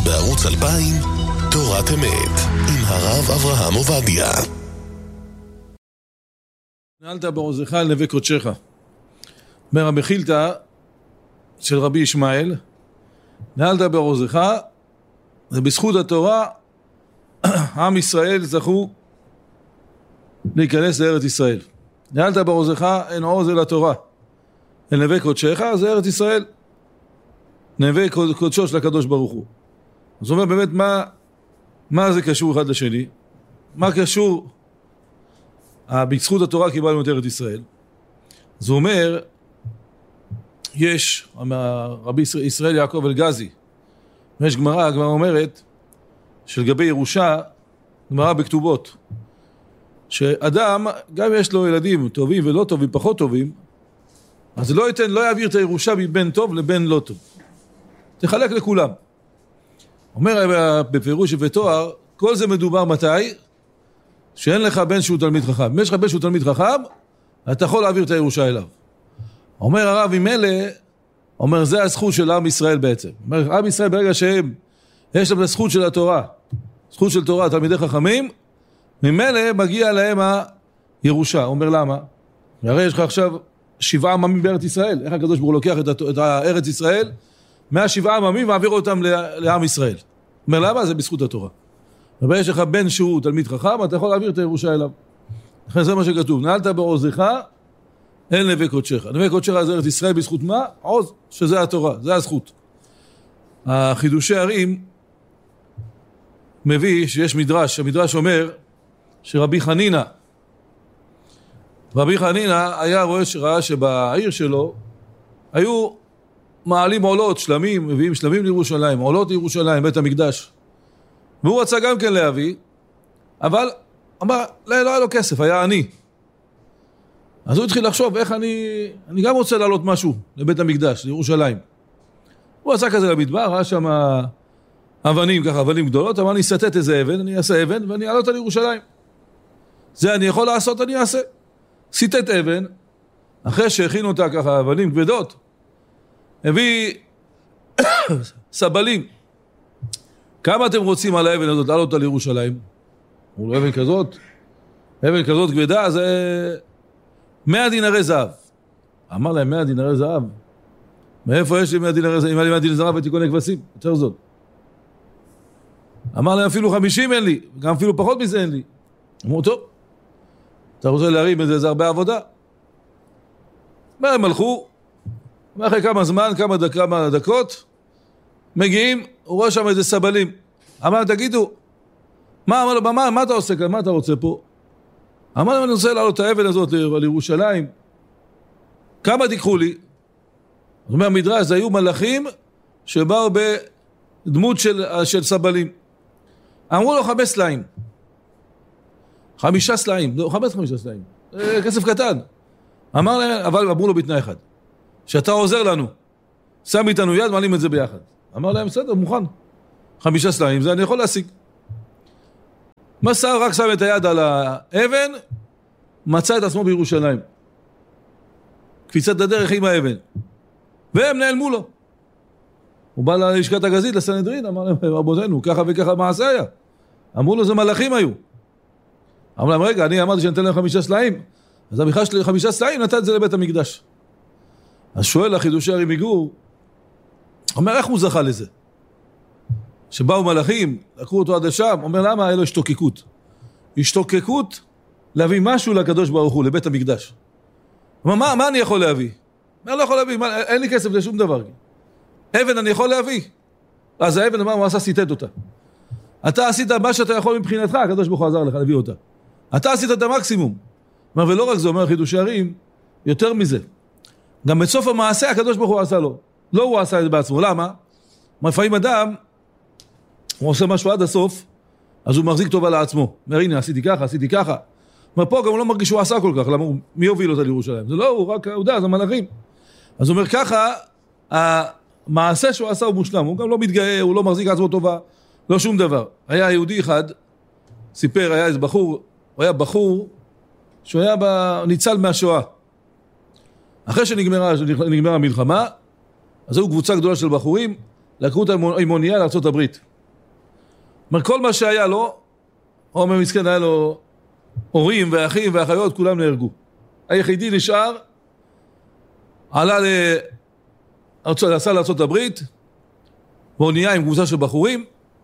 בערוץ 2000, תורת אמת, עם הרב אברהם עובדיה. נעלת בעוזך על נווה קודשך. אומר המחילתא של רבי ישמעאל, נעלת בעוזך, זה בזכות התורה, עם ישראל זכו להיכנס לארץ ישראל. נעלת בעוזך, אין עוז אל התורה. אל נווה קודשך, זה ארץ ישראל. נווה קודשו של הקדוש ברוך הוא. זאת אומרת באמת מה זה קשור אחד לשני? מה קשור? בזכות התורה קיבלנו את ארץ ישראל. זה אומר, יש, רבי ישראל יעקב אלגזי, יש גמרא, הגמרא אומרת, שלגבי ירושה, גמרא בכתובות, שאדם, גם יש לו ילדים טובים ולא טובים, פחות טובים, אז לא יעביר את הירושה מבין טוב לבין לא טוב. תחלק לכולם. אומר בפירוש ובתואר, כל זה מדובר מתי? שאין לך בן שהוא תלמיד חכם. אם יש לך בן שהוא תלמיד חכם, אתה יכול להעביר את הירושה אליו. אומר הרב, עם אלה, אומר, זה הזכות של עם ישראל בעצם. אומר, עם ישראל ברגע שהם, יש להם את הזכות של התורה, זכות של תורה, תלמידי חכמים, ממילא מגיע להם הירושה. אומר, למה? הרי יש לך עכשיו 7 עממים בארץ ישראל. איך הקדוש ברוך הוא לוקח את הארץ ישראל? 107 עממים מעביר אותם לעם ישראל. אומר, למה? זה בזכות התורה. וברגע יש לך בן שהוא תלמיד חכם, אתה יכול להעביר את הירושה אליו. לכן זה מה שכתוב, נעלת בעוזך, אל נווה קודשך. נווה קודשך זה ארץ ישראל בזכות מה? עוז, שזה התורה, זה הזכות. החידושי ערים מביא שיש מדרש, המדרש אומר שרבי חנינא היה ראה שבעיר שלו היו מעלים עולות, שלמים, מביאים שלמים לירושלים, עולות לירושלים, בית המקדש. והוא רצה גם כן להביא, אבל אמר, לא היה לו כסף, היה עני. אז הוא התחיל לחשוב, איך אני גם רוצה לעלות משהו לבית המקדש, לירושלים. הוא רצה כזה למדבר, ראה שם אבנים, ככה אבנים גדולות, אמר, אני אסתת איזה אבן, אני אעשה אבן, ואני אעלה אותה לירושלים. זה אני יכול לעשות, אני אעשה. סיתת אבן, אחרי שהכין אותה ככה אבנים כבדות, הביא סבלים. כמה אתם רוצים על האבן הזאת, לעלות אותה לירושלים? אמרו לו, אבן כזאת כבדה, זה 100 דינרי זהב. אמר להם, 100 דינרי זהב? מאיפה יש לי 100 דינרי זהב? אם היה לי 100 דינרי זהב, הייתי קונה כבשים, יותר זאת. אמר להם, אפילו 50 אין לי, גם אפילו פחות מזה אין לי. אמרו, טוב, אתה רוצה להרים את זה, זה הרבה עבודה. הם הלכו, אחרי כמה זמן, כמה דקות, מגיעים, הוא רואה שם איזה סבלים. אמר, תגידו, מה אתה עושה כאן? מה אתה רוצה פה? אמר להם, אני רוצה לעלות את האבן הזאת לירושלים. כמה תיקחו לי? זאת אומרת, מדרש, זה היו מלאכים שבאו בדמות של סבלים. אמרו לו 5 סלעים. 5 סלעים, לא, 5 סלעים. כסף קטן. אמר להם, אבל אמרו לו בתנאי אחד. שאתה עוזר לנו. שם איתנו יד, מעלים את זה ביחד. אמר להם, בסדר, מוכן. 5 סלעים, זה אני יכול להשיג. מסע רק שם את היד על האבן, מצא את עצמו בירושלים. קפיצת הדרך עם האבן. והם נעלמו לו. הוא בא ללשכת הגזית, לסנהדרין, אמר להם, רבותינו, ככה וככה מעשה היה. אמרו לו, זה מלאכים היו. אמר להם, רגע, אני אמרתי שאני אתן להם 5 סלעים. אז המחאה שלי 5 סלעים, נתן את זה לבית המקדש. אז שואל החידושי ערים מגור, אומר, איך הוא זכה לזה? שבאו מלאכים, לקחו אותו עד לשם, אומר, למה? היה לו השתוקקות. השתוקקות להביא משהו לקדוש ברוך הוא, לבית המקדש. אומר, מה אני יכול להביא? מה אני לא יכול להביא? אין לי כסף לשום דבר. אבן אני יכול להביא. אז האבן, הוא עשה סיתת אותה. אתה עשית מה שאתה יכול מבחינתך, הקדוש ברוך הוא עזר לך להביא אותה. אתה עשית את המקסימום. אומר, ולא רק זה, אומר חידושי ערים, יותר מזה. גם בסוף המעשה הקדוש ברוך הוא עשה לו. לא הוא עשה את זה בעצמו. למה? לפעמים אדם, הוא עושה משהו עד הסוף, אז הוא מחזיק טובה לעצמו. אומר, הנה, עשיתי ככה. אומר, פה גם הוא לא מרגיש שהוא עשה כל כך. למה? מי הוביל אותה לירושלים? זה לא, הוא רק, הוא יודע, זה מלאכים. אז הוא אומר, ככה, המעשה שהוא עשה הוא מושלם. הוא גם לא מתגאה, הוא לא מחזיק לעצמו טובה. לא שום דבר. היה יהודי אחד, סיפר, היה איזה בחור, הוא היה בחור, שהוא היה ניצל מהשואה. אחרי שנגמרה המלחמה, אז היו קבוצה גדולה של בחורים, לקחו את האימוניה לארצות הברית. אומר, כל מה שהיה לו, עומר מסכן היה לו הורים ואחים ואחיות, כולם נהרגו. היחידי נשאר, עשה לארצות הברית, באונייה עם קבוצה של בחורים,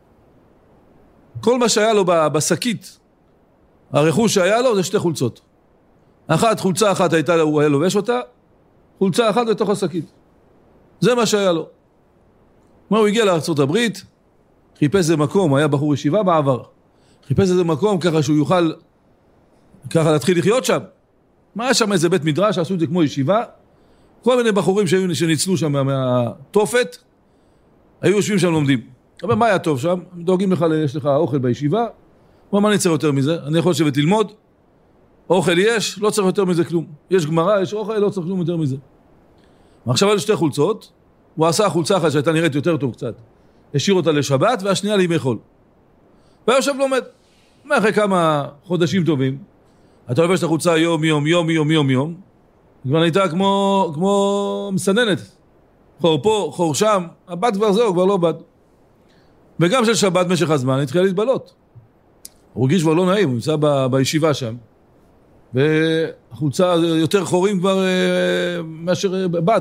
כל מה שהיה לו בשקית, הרכוש שהיה לו זה 2 חולצות. חולצה אחת הייתה לו, הוא היה לובש אותה, חולצה אחת לתוך השקית. זה מה שהיה לו. הוא הגיע לארצות הברית, חיפש איזה מקום, היה בחור ישיבה בעבר, חיפש איזה מקום ככה שהוא יוכל ככה להתחיל לחיות שם. מה היה שם איזה בית מדרש, עשו את זה כמו ישיבה, כל מיני בחורים שניצלו שם מהתופת, היו יושבים שם לומדים. אבל מה היה טוב שם? דואגים לך, יש לך אוכל בישיבה, מה אני צריך יותר מזה? אני יכול לשבת ללמוד, אוכל יש, לא צריך יותר מזה כלום. יש גמרא, יש אוכל, לא צריך כלום יותר מזה. עכשיו היו 2 חולצות, הוא עשה חולצה אחת שהייתה נראית יותר טוב קצת, השאיר אותה לשבת, והשנייה לימי חול. והוא יושב לומד. אחרי כמה חודשים טובים, אתה לובש את החולצה יום, כבר נהייתה כמו מסננת. חור פה, חור שם, הבת כבר זהו, כבר לא בת. וגם של שבת משך הזמן התחילה להתבלות. הוא הרגיש כבר לא נעים, הוא נמצא בישיבה שם, והחולצה יותר חורים כבר מאשר בד.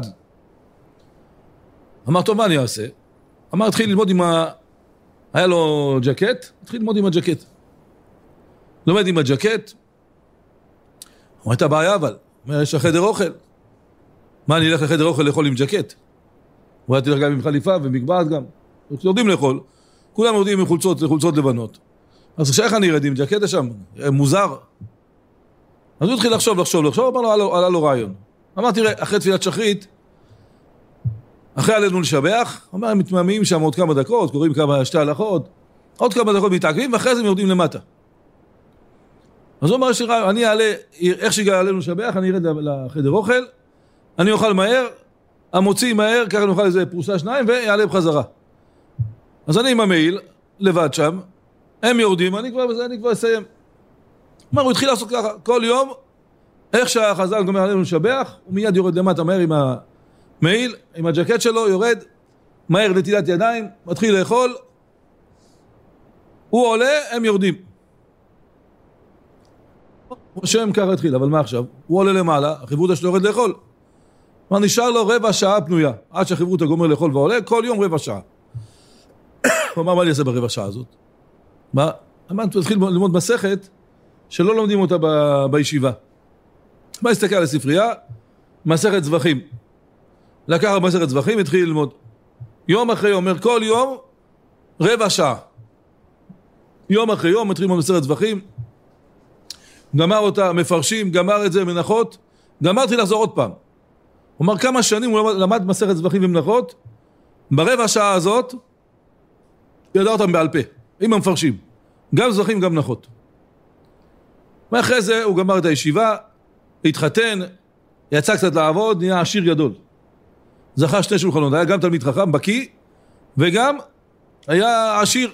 אמר, טוב, מה אני אעשה? אמר, התחיל ללמוד היה לו ג'קט, התחיל ללמוד עם הג'קט. לומד עם הג'קט, הוא הייתה בעיה אבל, אומר, יש לחדר אוכל. מה, אני אלך לחדר אוכל לאכול עם ג'קט? הוא היה תלך גם עם חליפה ומגבעת גם. יודעים לאכול, כולם יודעים עם חולצות לבנות. אז כשאיך אני ארד עם ג'קט לשם? מוזר. אז הוא התחיל לחשוב, אמר לו, עלה לו רעיון. אמר, תראה, אחרי תפילת שחרית, אחרי עלינו לשבח, אומר, הם מתמהמים שם עוד כמה דקות, קוראים 2 הלכות, עוד כמה דקות מתעכבים, ואחרי זה הם יורדים למטה. אז הוא אמר, אני אעלה, איך שיגע עלינו לשבח, אני ארד לחדר אוכל, אני אוכל מהר, המוציא מהר, ככה נאכל איזה פרוסה 2, ויעלה בחזרה. אז אני עם המעיל, לבד שם, הם יורדים, אני כבר אסיים. אומר, הוא התחיל לעשות ככה, כל יום, איך שהחז"ל גומר עלינו לשבח, הוא מיד יורד למטה מהר עם המעיל, עם הג'קט שלו, יורד, מהר נטילת ידיים, מתחיל לאכול, הוא עולה, הם יורדים. השם ככה התחיל, אבל מה עכשיו? הוא עולה למעלה, החברותא שלו יורד לאכול. מה נשאר לו 15 שעה פנויה, עד שהחברותא גומר לאכול ועולה, כל יום 15 שעה. הוא אמר, מה אני אעשה ב15 שעה הזאת? מה? אמרנו, תתחיל ללמוד מסכת, שלא לומדים אותה בישיבה. מה הסתכל על הספרייה? מסכת זבחים. לקח מסכת זבחים, התחיל ללמוד. יום אחרי יום, אומר, כל יום 15 שעה. יום אחרי יום, מתחיל ללמוד מסכת זבחים, גמר אותה, מפרשים, גמר את זה, מנחות, גמרתי לחזור עוד פעם. הוא אומר, כמה שנים הוא למד מסכת זבחים ומנחות, ב15 שעה הזאת, ידע אותם בעל פה, עם המפרשים, גם זבחים, גם מנחות. ואחרי זה הוא גמר את הישיבה, התחתן, יצא קצת לעבוד, נהיה עשיר גדול. זכה 2 שולחנות, היה גם תלמיד חכם, בקי, וגם היה עשיר.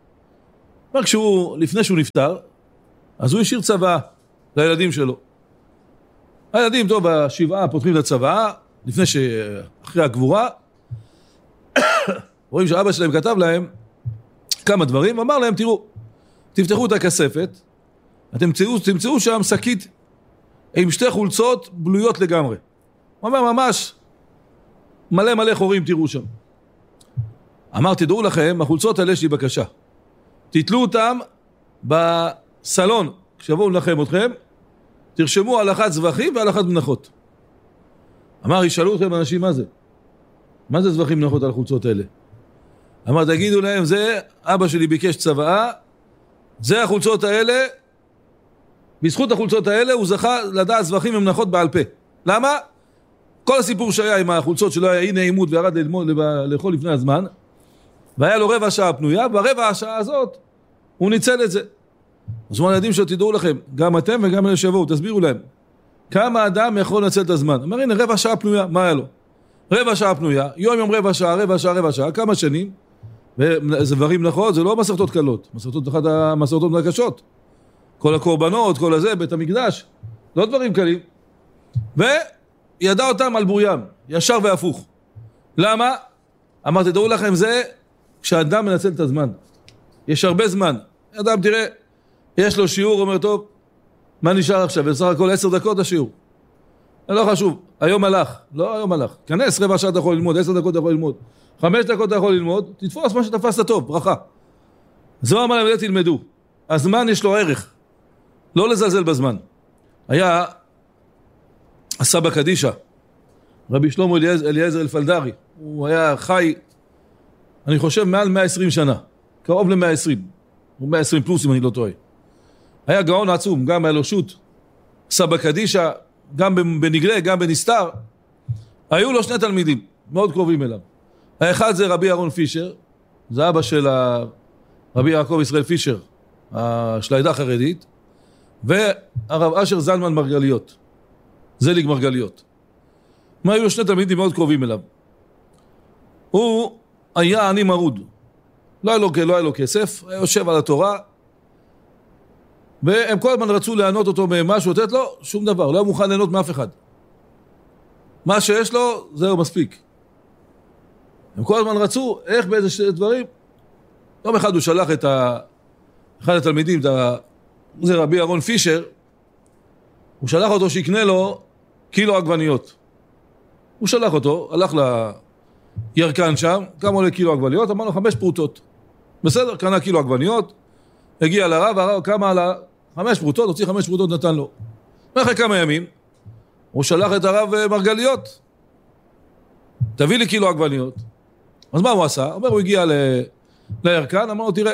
לפני שהוא נפטר, אז הוא השאיר צבא לילדים שלו. הילדים, טוב, ב7 פותחים את הצבא, אחרי הקבורה, רואים שאבא שלהם כתב להם כמה דברים, אמר להם, תראו, תפתחו את הכספת, אתם תמצאו שם שקית עם 2 חולצות בלויות לגמרי. הוא אומר, ממש, מלא חורים תראו שם. אמר, תדעו לכם, החולצות האלה יש לי בקשה. תתלו אותם בסלון, כשיבואו לנחם אתכם, תרשמו הלכת זבחים והלכת מנחות. אמר, ישאלו אתכם אנשים מה זה? מה זה זבחים מנחות על החולצות האלה? אמר, תגידו להם, זה אבא שלי ביקש צוואה, זה החולצות האלה, בזכות החולצות האלה הוא זכה לדעת זבחים ומנחות בעל פה. למה? כל הסיפור שהיה עם החולצות שלו היה אי נעימות וירד לאכול לפני הזמן, והיה לו 15 שעה פנויה, ברבע השעה הזאת הוא ניצל את זה. אז הוא הילדים שתדעו לכם, גם אתם וגם אלה שבואו, תסבירו להם, כמה אדם יכול לנצל את הזמן. אומר, הנה 15 שעה פנויה, מה היה לו? 15 שעה פנויה, יום 15 שעה, כמה שנים, וזה דברים נכון, זה לא מסכתות קלות, אחת המסכתות הקשות. כל הקורבנות, כל הזה, בית המקדש, לא דברים קלים. וידע אותם על בוריים, ישר והפוך. למה? אמרתי, תדעו לכם, זה כשאדם מנצל את הזמן. יש הרבה זמן. אדם, תראה, יש לו שיעור, אומר, טוב, מה נשאר עכשיו? בסך הכל 10 דקות השיעור. לא חשוב, היום הלך. לא, היום הלך. כנס, רבע שעה אתה יכול ללמוד, 10 דקות אתה יכול ללמוד, 5 דקות אתה יכול ללמוד, תתפוס מה שתפסת טוב, ברכה. זו אמר להם, תלמדו. הזמן יש לו ערך. לא לזלזל בזמן. היה הסבא קדישה, רבי שלמה אליעזר אלפלדרי. הוא היה חי, אני חושב, מעל 120 שנה. קרוב ל-120. הוא 120 פלוס, אם אני לא טועה. היה גאון עצום, גם באלושות. סבא קדישה, גם בנגלה, גם בנסתר. היו לו 2 תלמידים, מאוד קרובים אליו. האחד זה רבי אהרון פישר, זה אבא של רבי יעקב ישראל פישר, של העדה החרדית, והרב אשר זלמן מרגליות, זליג מרגליות. היו לו 2 תלמידים מאוד קרובים אליו. הוא היה עני מרוד, לא היה לו כסף, היה יושב על התורה, והם כל הזמן רצו לענות אותו במשהו, לתת לו שום דבר, לא היה מוכן לענות מאף אחד. מה שיש לו, זהו מספיק. הם כל הזמן רצו, איך באיזה 2 דברים? יום אחד הוא שלח את אחד התלמידים, זה רבי אהרון פישר, הוא שלח אותו שיקנה לו קילו עגבניות. הוא שלח אותו, הלך לירקן שם, כמה עולה קילו עגבניות? אמר לו 5 פרוטות. בסדר, קנה קילו עגבניות, הגיע לרב, הרב כמה עלה? 5 פרוטות, הוציא 5 פרוטות, נתן לו. ואחרי כמה ימים, הוא שלח את הרב מרגליות, תביא לי קילו עגבניות. אז מה הוא עשה? הוא הגיע לירקן, אמר לו, תראה,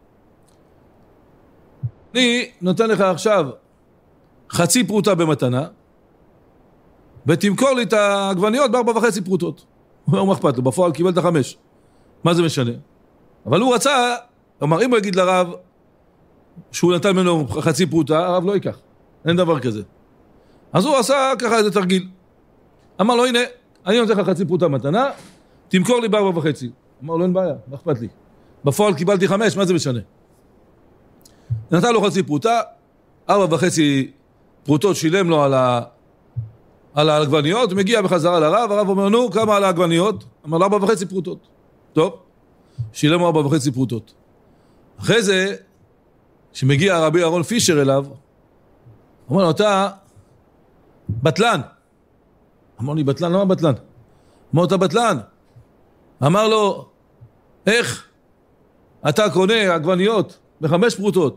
אני נותן לך עכשיו 0.5 פרוטה במתנה, ותמכור לי את העגבניות ב4.5 פרוטות. הוא אומר, מה אכפת לו? בפועל קיבל את 5. מה זה משנה? אבל הוא רצה, אמר, אם הוא יגיד לרב, שהוא נתן ממנו 0.5 פרוטה, הרב לא ייקח. אין דבר כזה. אז הוא עשה ככה איזה תרגיל. אמר לו, הנה, אני נותן לך 0.5 פרוטה מתנה, תמכור לי ב4.5. אמר לו, אין בעיה, מה אכפת לי? בפועל קיבלתי 5, מה זה משנה? נתן לו 0.5 פרוטה, 4.5 פרוטות שילם לו על העגבניות, הוא מגיע בחזרה לרב, הרב אומר, נו, כמה על העגבניות? אמר לו, 4.5 פרוטות. טוב, שילם לו 4.5 פרוטות. אחרי זה, כשמגיע רבי אהרון פישר אליו, אומר לו, אתה בטלן. אמר לי, בטלן? למה בטלן? אמר לו, אתה בטלן. אמר לו, איך אתה קונה עגבניות ב5 פרוטות,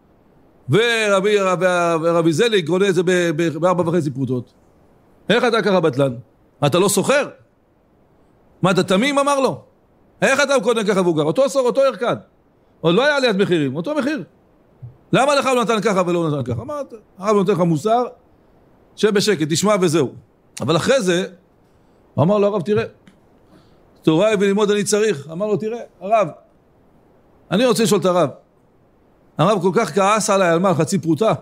ורבי זליג קונה את זה ב4.5 פרוטות. איך אתה ככה בטלן? אתה לא סוחר? מה, אתה תמים? אמר לו. איך אתה קונה ככה והוא גר? אותו ירקן. עוד לא היה עליית מחירים, אותו מחיר. למה לך הוא נתן ככה ולא נתן ככה? אמרת, הרב נותן לך מוסר, שבשקט, תשמע וזהו. אבל אחרי זה, הוא אמר לו, הרב, תראה, תורה וללמוד אני צריך. אמר לו, תראה, הרב, אני רוצה לשאול את הרב. הרב כל כך כעס עליי, על מה? על 0.5 פרוטה.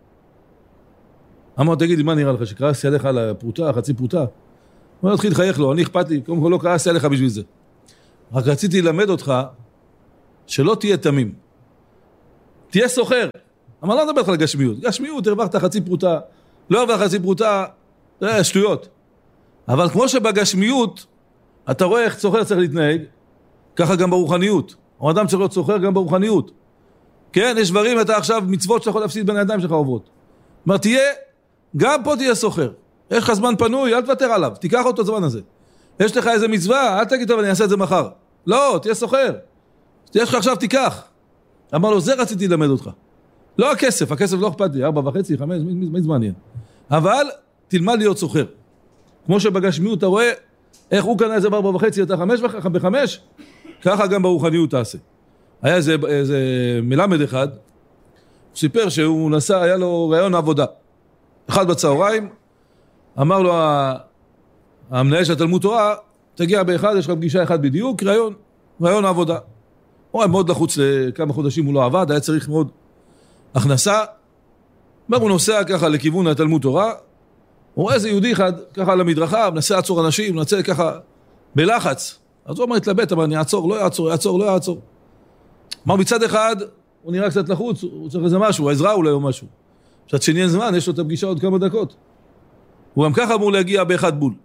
אמר, תגיד לי, מה נראה לך? שכעסתי עליך על הפרוטה, 0.5 פרוטה? הוא התחיל לחייך לו, אני אכפת לי, קודם כל לא כעסתי עליך בשביל זה. רק רציתי ללמד אותך, שלא תהיה תמים. תהיה סוחר. אמר, לא נדבר לך על גשמיות. גשמיות, הרווחת 0.5 פרוטה, לא הרווחת 0.5 פרוטה, זה שטויות. אבל כמו שבגשמיות, אתה רואה איך סוחר צריך להתנהג, ככה גם ברוחניות. או אדם צריך להיות סוחר גם ברוחניות. כן, יש דברים, אתה עכשיו מצוות שאתה יכול להפסיד בין הידיים שלך עוברות. אומר, גם פה תהיה סוחר. יש לך זמן פנוי, אל תוותר עליו, תיקח אותו זמן הזה. יש לך איזה מצווה, אל תגיד טוב, אני אעשה את זה מחר. לא, תהיה סוחר. יש לך עכשיו, תיקח. אמר לו, זה רציתי ללמד אותך. לא הכסף, הכסף לא אכפת לי, 4.5, 5, מי זמן יהיה. אבל תלמד להיות סוחר. כמו שבגשמיות אתה רואה, איך הוא קנה איזה 4.5, אתה 5 ב-5, ככה גם ברוחניות תעשה. היה איזה מלמד אחד, הוא סיפר שהוא נסע, היה לו רעיון עבודה. אחד בצהריים, אמר לו המנהל של תלמוד תורה, תגיע באחד, יש לך פגישה אחד בדיוק, רעיון עבודה. הוא היה מאוד לחוץ לכמה חודשים, הוא לא עבד, היה צריך מאוד הכנסה. הוא נוסע ככה לכיוון התלמוד תורה, הוא רואה איזה יהודי אחד, ככה על המדרכה, מנסה לעצור אנשים, מנסה ככה בלחץ. אז הוא אמר, התלבט, אבל אני אעצור, לא יעצור. אמר, מצד אחד, הוא נראה קצת לחוץ, הוא צריך איזה משהו, העזרה אולי או משהו. מצד שני אין זמן, יש לו את הפגישה עוד כמה דקות. הוא גם ככה אמור להגיע באחד בול.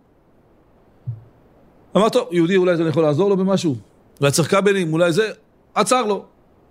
אמר, טוב, יהודי אולי אני יכול לעזור לו במשהו, אולי צריך כבלים, אולי זה, עצר לו.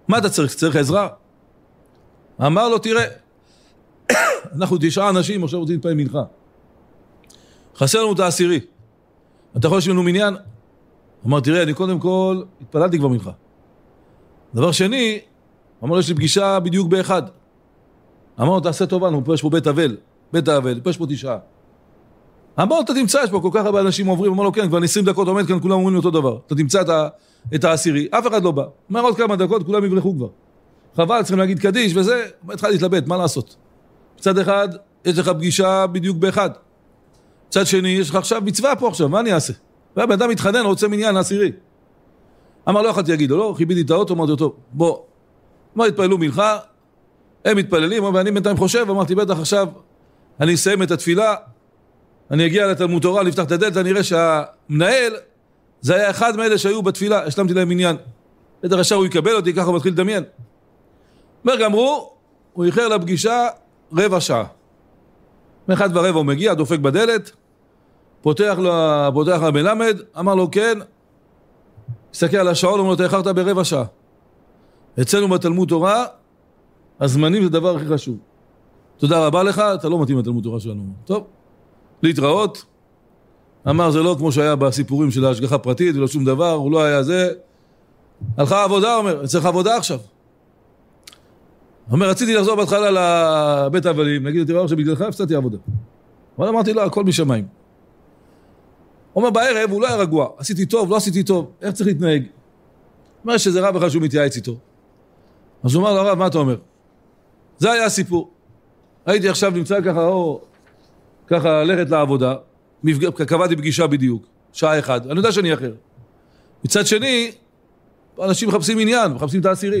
מה אתה צריך? צריך עזרה? אמר לו, תראה, אנחנו 9 אנשים, עכשיו רוצים להתפלל מנחה. חסר לנו את העשירי. אתה יכול לשמנו מניין? אמר, תראה, אני קודם כל התפללתי כבר מנחה. דבר שני, אמר לו, יש לי פגישה בדיוק באחד. אמר לו, תעשה טובה, יש פה בית האבל, יש פה 9. אמר לו, אתה תמצא, יש פה כל כך הרבה אנשים עוברים, אמר לו, כן, כבר 20 דקות עומד כאן, כולם אומרים אותו דבר. אתה תמצא את העשירי, אף אחד לא בא. אמר עוד כמה דקות, כולם יברחו כבר. חבל, צריכים להגיד קדיש וזה, התחל להתלבט, מה לעשות? מצד אחד, יש לך פגישה בדיוק באחד. מצד שני, יש לך עכשיו מצווה פה עכשיו, מה אני אעשה? והבן אדם מתחנן, רוצה מניין העשירי. אמר, לא יכולתי להגיד לו, לא, חיביתי את האוטו, אמרתי אותו, בוא. אמר, התפללו מנחה, הם מתפללים, ואני בינתיים חושב, אמרתי, בטח עכשיו, אני אסיים את התפילה, אני אגיע לתלמוד תורה, נפתח את הדלת, אני אראה שהמנהל, זה היה אחד מאלה שהיו בתפילה, השלמתי להם מניין. בטח עכשיו הוא יקבל אותי, ככה הוא מתחיל לדמיין. אומר, גמרו, הוא איחר לפגישה 15 שעה. מ-1:15 הוא מגיע, דופק בדלת, פותח לו מלמד, אמר לו, כן, הסתכל על השעון, אומר לו, אתה איחרת ב15 שעה. אצלנו בתלמוד תורה, הזמנים זה הדבר הכי חשוב. תודה רבה לך, אתה לא מתאים לתלמוד תורה שלנו. טוב, להתראות. אמר, זה לא כמו שהיה בסיפורים של ההשגחה פרטית, ולא שום דבר, הוא לא היה זה. הלכה עבודה, אומר, צריך עבודה עכשיו. אומר, רציתי לחזור בהתחלה לבית האבלים, נגיד, תראה שבגללך הפסדתי עבודה. אבל אמרתי, לא, הכל משמיים. אומר, בערב הוא לא היה רגוע, עשיתי טוב, לא עשיתי טוב, איך צריך להתנהג? אומר שזה רב אחד שהוא מתייעץ איתו. אז הוא אומר לו, הרב, מה אתה אומר? זה היה הסיפור. הייתי עכשיו נמצא ככה, ככה ללכת לעבודה, קבעתי פגישה בדיוק, 1:00, אני יודע שאני אחר. מצד שני, אנשים מחפשים עניין, מחפשים את העשירי.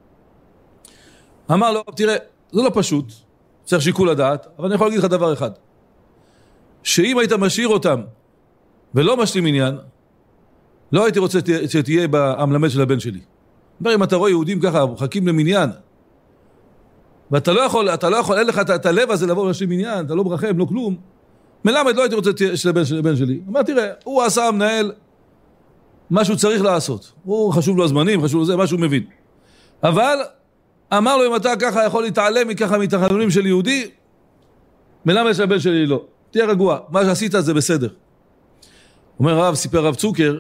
אמר לו, תראה, זה לא פשוט, צריך שיקול הדעת, אבל אני יכול להגיד לך דבר אחד, שאם היית משאיר אותם ולא משלים עניין, לא הייתי רוצה שתהיה המלמד של הבן שלי. אומר, אם אתה רואה יהודים ככה, מחכים למניין, ואתה לא יכול, אין לך את הלב הזה לבוא ולהשלים עניין, אתה לא ברחם, לא כלום, מלמד לא הייתי רוצה של הבן שלי. אמר, תראה, הוא עשה המנהל מה שהוא צריך לעשות. הוא חשוב לו הזמנים, חשוב לו זה, מה שהוא מבין. אבל אמר לו, אם אתה ככה יכול להתעלם מככה מתחנונים של יהודי, מלמד של הבן שלי לא. תהיה רגוע, מה שעשית זה בסדר. אומר הרב, סיפר רב צוקר,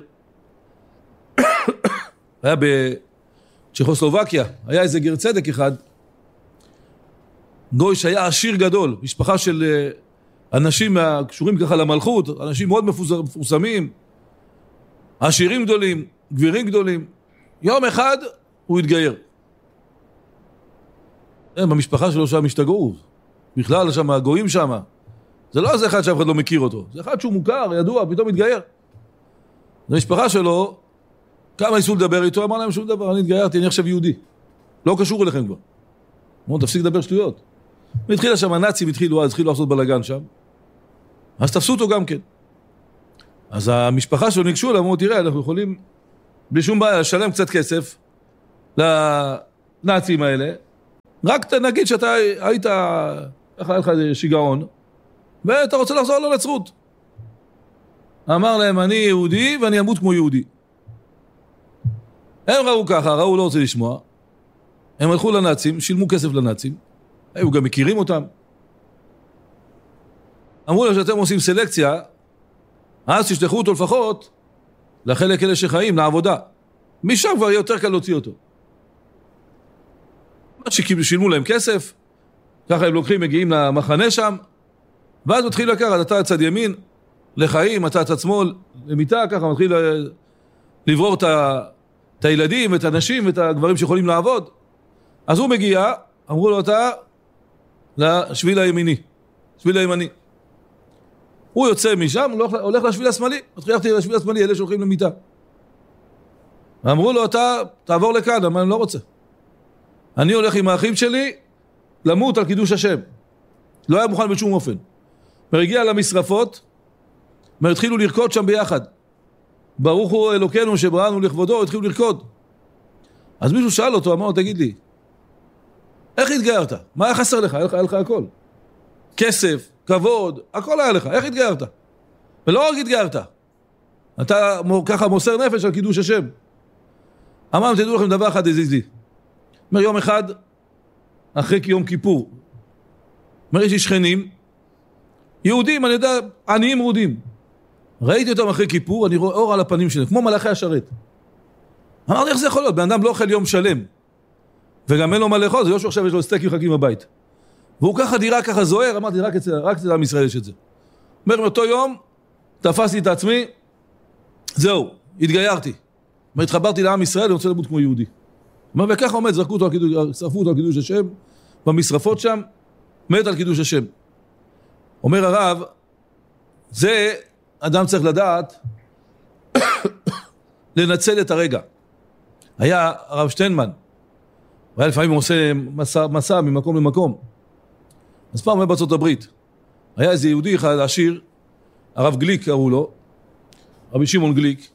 היה בצ'כוסלובקיה, היה איזה גר צדק אחד, גוי שהיה עשיר גדול, משפחה של אנשים קשורים ככה למלכות, אנשים מאוד מפורסמים, עשירים גדולים, גבירים גדולים. יום אחד הוא התגייר. במשפחה שלו שם השתגעו, בכלל שם הגויים שם. זה לא איזה אחד שאף אחד לא מכיר אותו, זה אחד שהוא מוכר, ידוע, פתאום התגייר. המשפחה שלו, כמה ניסו לדבר איתו, אמר להם שום דבר, אני התגיירתי, אני עכשיו יהודי. לא קשור אליכם כבר. אמרו, תפסיק לדבר שטויות. והתחילה שם הנאצים, התחילו לעשות בלגן שם. אז תפסו אותו גם כן. אז המשפחה שלו ניגשו לה, אמרו, תראה, אנחנו יכולים בלי שום בעיה לשלם קצת כסף לנאצים האלה, רק נגיד שאתה היית, איך היה לך שיגעון, ואתה רוצה לחזור לנצרות. אמר להם, אני יהודי ואני אמות כמו יהודי. הם ראו ככה, ראו לא רוצה לשמוע. הם הלכו לנאצים, שילמו כסף לנאצים, היו גם מכירים אותם. אמרו להם שאתם עושים סלקציה, אז תשלחו אותו לפחות לחלק אלה שחיים, לעבודה. משם כבר יהיה יותר קל להוציא אותו. שילמו להם כסף, ככה הם לוקחים, מגיעים למחנה שם, ואז מתחיל לקחת, אתה צד ימין, לחיים, אתה צד שמאל, למיטה, ככה מתחיל לברור את הילדים, את הנשים, ואת הגברים שיכולים לעבוד. אז הוא מגיע, אמרו לו אתה, לשביל הימיני, שביל הימני. הוא יוצא משם, הוא הולך לשביל השמאלי, מתחיל לשביל השמאלי, אלה שהולכים למיטה. אמרו לו אתה, תעבור לכאן, אבל אני לא רוצה. אני הולך עם האחים שלי למות על קידוש השם. לא היה מוכן בשום אופן. והגיע למשרפות, והתחילו לרקוד שם ביחד. ברוך הוא אלוקינו שבראנו לכבודו, התחילו לרקוד. אז מישהו שאל אותו, אמר לו, תגיד לי, איך התגיירת? מה היה חסר לך? היה לך הכל. כסף, כבוד, הכל היה לך. איך התגיירת? ולא רק התגיירת. אתה ככה מוסר נפש על קידוש השם. אמרנו, תדעו לכם דבר אחד הזיז לי. אומר, יום אחד, אחרי יום כיפור, אומר, יש לי שכנים, יהודים, אני יודע, עניים יהודים. ראיתי אותם אחרי כיפור, אני רואה אור על הפנים שלהם, כמו מלאכי השרת. אמרתי, איך זה יכול להיות? בן אדם לא אוכל יום שלם, וגם אין לו מה לאכול, זה לא שעכשיו יש לו סטייקים מחכים בבית. והוא ככה דירה, ככה זוהר, אמרתי, רק אצל עם ישראל יש את זה. אומר, מאותו יום, תפסתי את עצמי, זהו, התגיירתי. אומר, התחברתי לעם ישראל, אני רוצה למות כמו יהודי. אומר, וככה עומד, שרפו אותו על קידוש השם, במשרפות שם, מת על קידוש השם. אומר הרב, זה אדם צריך לדעת, לנצל את הרגע. היה הרב שטיינמן, הוא היה לפעמים עושה מסע ממקום למקום. אז פעם הוא היה בארצות הברית. היה איזה יהודי אחד עשיר, הרב גליק קראו לו, רבי שמעון גליק.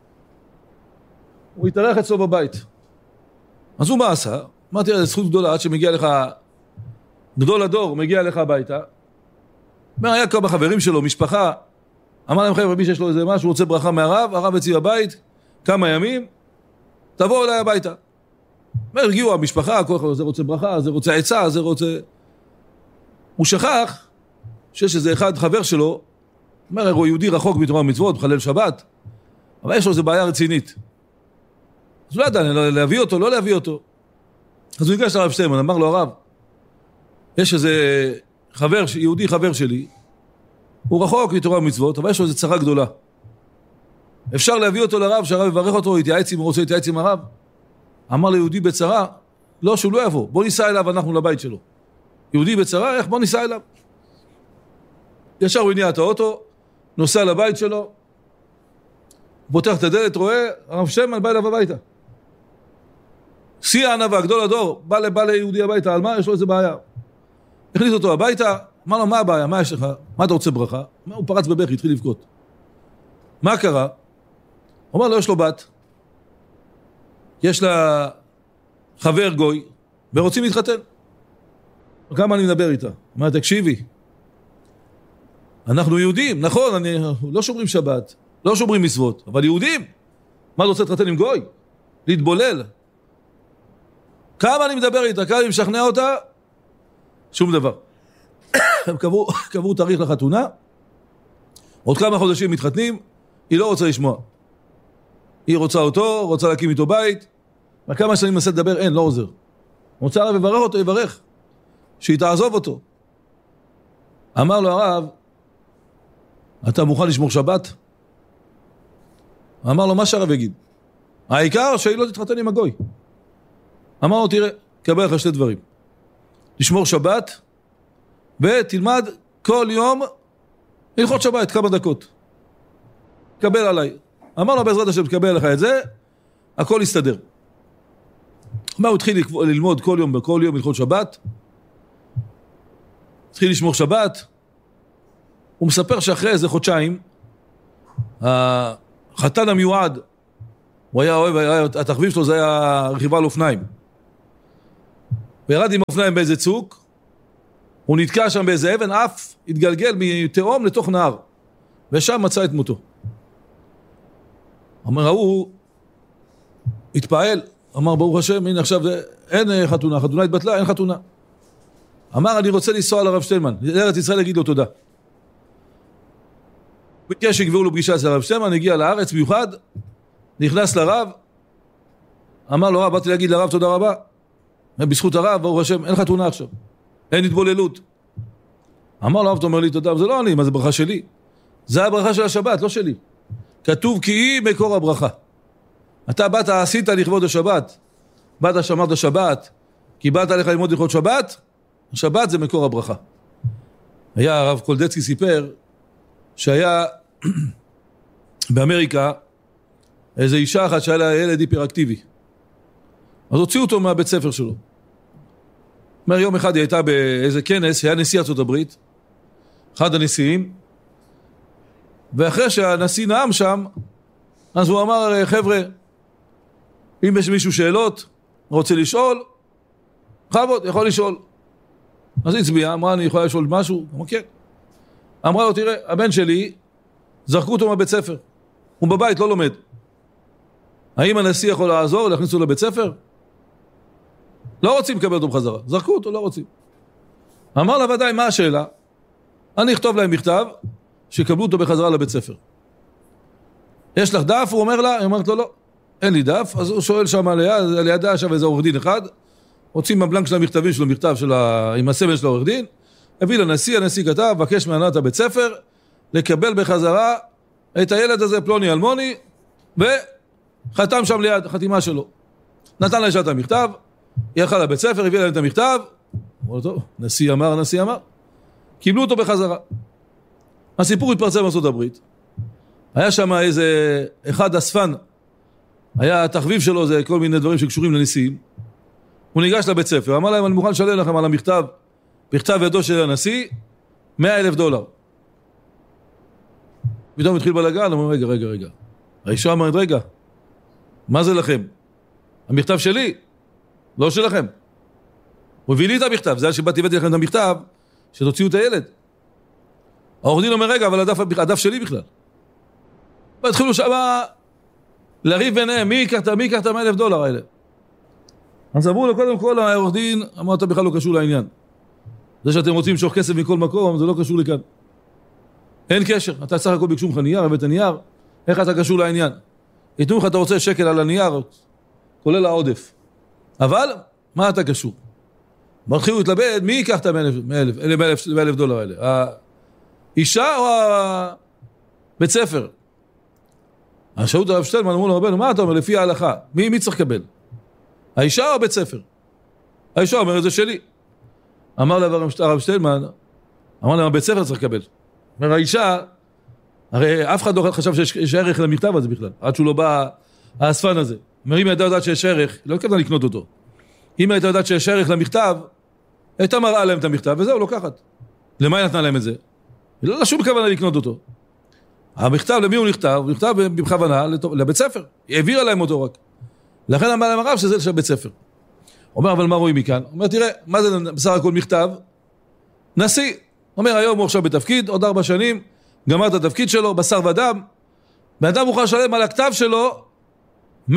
הוא התארח אצלו בבית. אז הוא מה עשה? אמרתי, זו זכות גדולה, עד שמגיע לך, גדול הדור, מגיע לך הביתה. אומר, היה כמה חברים שלו, משפחה, אמר להם, חבר'ה, מי שיש לו איזה משהו, רוצה ברכה מהרב, הרב אצלי בבית, כמה ימים, תבואו אליי הביתה. אומר, הגיעו המשפחה, כל אחד, זה רוצה ברכה, זה רוצה עצה, זה רוצה... הוא שכח שיש איזה אחד חבר שלו, אומר, הוא יהודי רחוק מתורה ומצוות, מחלל שבת, אבל יש לו איזו בעיה רצינית. אז הוא לא ידע, להביא אותו, לא להביא אותו. אז הוא ניגש לרב שטיינמן, אמר לו, הרב, יש איזה חבר, יהודי חבר שלי, הוא רחוק מתורה ומצוות, אבל יש לו איזו צרה גדולה. אפשר להביא אותו לרב, שהרב יברך אותו, יתייעץ אם הוא רוצה להתייעץ עם הרב. אמר ליהודי בצרה, לא, שהוא לא יבוא, בוא ניסע אליו, אנחנו לבית שלו. יהודי בצרה, איך? בוא ניסע אליו. ישר הוא הניע את האוטו, נוסע לבית שלו, הוא פותח את הדלת, רואה, הרב שטיינמן בא אליו הביתה. שיא הענווה, גדול הדור, בא ליהודי הביתה, על מה? יש לו איזה בעיה. הכניס אותו הביתה, אמר לו, מה הבעיה? מה יש לך? מה אתה רוצה ברכה? הוא פרץ בבכי, התחיל לבכות. מה קרה? הוא אמר לו, יש לו בת, יש לה חבר גוי, ורוצים להתחתן. כמה אני מדבר איתה? אמר, תקשיבי, אנחנו יהודים, נכון, לא שומרים שבת, לא שומרים מצוות, אבל יהודים. מה אתה רוצה להתחתן עם גוי? להתבולל. כמה אני מדבר איתה, כמה אני משכנע אותה? שום דבר. הם קבעו תאריך לחתונה, עוד כמה חודשים מתחתנים, היא לא רוצה לשמוע. היא רוצה אותו, רוצה להקים איתו בית, וכמה שאני מנסה לדבר, אין, לא עוזר. רוצה הרב יברך אותו, יברך, שהיא תעזוב אותו. אמר לו הרב, אתה מוכן לשמור שבת? אמר לו, מה שהרב יגיד? העיקר שהיא לא תתחתן עם הגוי. אמר לו, תראה, קבל לך שתי דברים. לשמור שבת, ותלמד כל יום הלכות שבת, כמה דקות. קבל עליי. אמר לו, בעזרת השם, תקבל לך את זה, הכל יסתדר. הוא התחיל ללמוד כל יום הלכות שבת, התחיל לשמור שבת, הוא מספר שאחרי איזה חודשיים, החתן המיועד, הוא היה אוהב, התחביב שלו זה היה רכיבה על אופניים. הוא ירד עם אופניים באיזה צוק, הוא נתקע שם באיזה אבן, אף התגלגל מתהום לתוך נהר, ושם מצא את מותו. אמר, הוא התפעל, אמר, ברוך השם, הנה עכשיו אין חתונה, חתונה התבטלה, אין חתונה. אמר, אני רוצה לנסוע לרב שטיינמן, לארץ ישראל להגיד לו תודה. הוא ביקש שיקבעו לו פגישה אצל הרב שטיינמן, הגיע לארץ מיוחד, נכנס לרב, אמר לו, רב, באתי להגיד לרב תודה רבה, בזכות הרב, ברוך השם, אין חתונה עכשיו, אין התבוללות. אמר לו, רב, אתה אומר לי תודה, זה לא אני, מה זה ברכה שלי? זה הברכה של השבת, לא שלי. כתוב כי היא מקור הברכה. אתה באת, עשית לכבוד השבת, באת שמרת שבת, כי באת לך ללמוד לכבוד שבת, השבת זה מקור הברכה. היה הרב קולדצקי סיפר, שהיה באמריקה, איזו אישה אחת שהיה לה ילד היפראקטיבי. אז הוציאו אותו מהבית ספר שלו. אומר, יום אחד היא הייתה באיזה כנס, היה נשיא ארצות הברית, אחד הנשיאים, ואחרי שהנשיא נאם שם, אז הוא אמר, חבר'ה, אם יש מישהו שאלות, רוצה לשאול, חבוד, יכול לשאול. אז היא הצביעה, אמרה, אני יכולה לשאול משהו? אמרה, כן. אמרה לו, תראה, הבן שלי, זרקו אותו מהבית ספר. הוא בבית, לא לומד. האם הנשיא יכול לעזור, להכניס אותו לבית ספר? לא רוצים לקבל אותו בחזרה, זרקו אותו, לא רוצים. אמר לה ודאי, מה השאלה? אני אכתוב להם מכתב, שיקבלו אותו בחזרה לבית ספר. יש לך דף? הוא אומר לה, היא אומרת לו לא, אין לי דף, אז הוא שואל שם לידה, עכשיו איזה עורך דין אחד, רוצים בבלנק של המכתבים שלו, מכתב עם הסמל של העורך דין, הביא לנשיא, הנשיא כתב, בקש מהנהלת הבית ספר, לקבל בחזרה את הילד הזה, פלוני אלמוני, וחתם שם ליד, חתימה שלו. נתן לאישה את המכתב, היא הלכה לבית ספר, הביא להם את המכתב, אמרו לו, טוב, נשיא אמר, קיבלו אותו בחזרה. הסיפור התפרסם בארצות הברית, היה שם איזה אחד אספן, היה התחביב שלו, זה כל מיני דברים שקשורים לנשיאים, הוא ניגש לבית ספר, אמר להם, אני מוכן לשלם לכם על המכתב, בכתב ידו של הנשיא, $100,000. פתאום התחיל בלגן, אמרו, רגע. האישה אמרת, רגע, מה זה לכם? המכתב שלי, לא שלכם. הוא הביא לי את המכתב, זה היה שבאתי הבאתי לכם את המכתב, שתוציאו את הילד. העורך דין אומר, רגע, אבל הדף שלי בכלל. והתחילו שם לריב ביניהם, מי ייקח את $100,000 האלה? אז אמרו לו, קודם כל, העורך דין, אמר, אתה בכלל לא קשור לעניין. זה שאתם רוצים לשוך כסף מכל מקום, זה לא קשור לכאן. אין קשר, אתה סך הכל ביקשו ממך נייר, הבאת הנייר, איך אתה קשור לעניין? יתנו לך, אתה רוצה שקל על הנייר, כולל העודף. אבל, מה אתה קשור? מתחילו להתלבט, מי ייקח את $100,000 האלה? האישה או הבית ספר? שאלו את הרב שטלמן, אמרו לו, רבנו, מה אתה אומר? לפי ההלכה, מי צריך לקבל? האישה או הבית ספר? האישה אומרת, זה שלי. אמר לה הרב שטלמן, אמר לה, הבית ספר צריך לקבל. אומר, האישה, הרי אף אחד לא חשב שיש ערך למכתב הזה בכלל, עד שהוא לא בא, האספן הזה. אומר, אם הייתה יודעת שיש ערך, לא התכוונה לקנות אותו. אם הייתה יודעת שיש ערך למכתב, הייתה מראה להם את המכתב, וזהו, לוקחת. למה היא נתנה להם את זה? היא לא שום כוונה לקנות אותו. המכתב, למי הוא נכתב? הוא נכתב בכוונה לבית ספר. היא העבירה להם אותו רק. לכן אמר להם הרב שזה של בית ספר. אומר, אבל מה רואים מכאן? אומר, תראה, מה זה בסך הכל מכתב? נשיא. אומר, היום הוא עכשיו בתפקיד, עוד 4 שנים, גמר את התפקיד שלו, בשר ודם. באדם מוכן לשלם על הכתב שלו $100,000.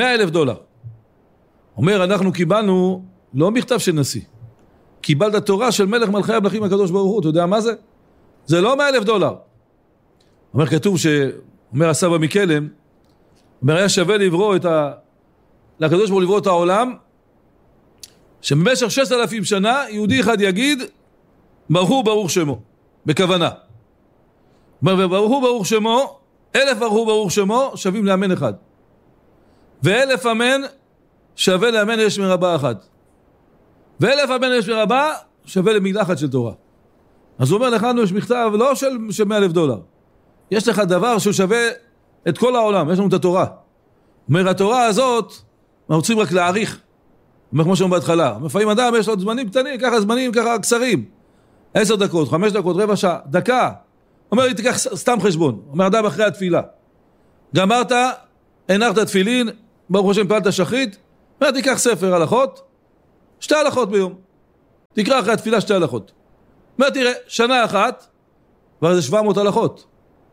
אומר, אנחנו קיבלנו לא מכתב של נשיא. קיבלת תורה של מלך מלכי המלכים הקדוש ברוך הוא. אתה יודע מה זה? זה לא $100,000. אומר, כתוב אומר הסבא מקלם, אומר, היה שווה לברוא לקדוש ברוך הוא לברוא את העולם, שבמשך 6,000 שנה יהודי אחד יגיד, ברוך שמו, בכוונה. אומר, ברוך שמו, 1,000 ברוך שמו, שווים לאמן אחד. ו1,000 אמן שווה לאמן יש מרבה אחת. ו1,000 אמן יש מרבה שווה למילה אחת של תורה. אז הוא אומר, לכנו יש מכתב לא של $100,000. יש לך דבר שהוא שווה את כל העולם, יש לנו את התורה. אומר, התורה הזאת, אנחנו צריכים רק להעריך. אומר, כמו שאומר בהתחלה, לפעמים אדם יש לו זמנים קטנים, ככה זמנים, ככה קצרים. 10 דקות, 5 דקות, רבע שעה, דקה. אומר לי, תיקח סתם חשבון. אומר, אדם אחרי התפילה. גמרת, הנחת תפילין, ברוך השם פעלת שחרית, אומר, תיקח ספר הלכות, 2 הלכות ביום. תקרא אחרי התפילה 2 הלכות. אומר, תראה, שנה אחת, כבר זה 700 הלכות.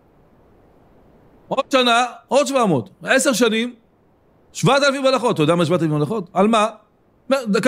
עוד שנה, עוד 700. 10 שנים, 7,000 הלכות. אתה יודע מה 7,000 הלכות? על מה?